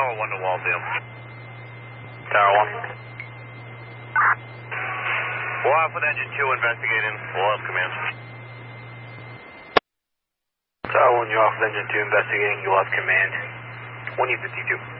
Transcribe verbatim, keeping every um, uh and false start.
Tower one to Waltham. Tower one. We're off with engine two investigating. We'll have command. Tower one, you're off with engine two investigating. You'll have command. one E fifty-two.